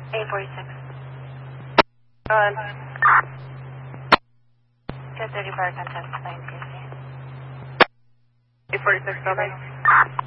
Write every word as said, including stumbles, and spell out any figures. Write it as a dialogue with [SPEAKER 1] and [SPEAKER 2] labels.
[SPEAKER 1] eight forty-six.
[SPEAKER 2] Go ahead.
[SPEAKER 1] ten thirty-four, contact nine fifty.
[SPEAKER 2] eight forty-six, go ahead.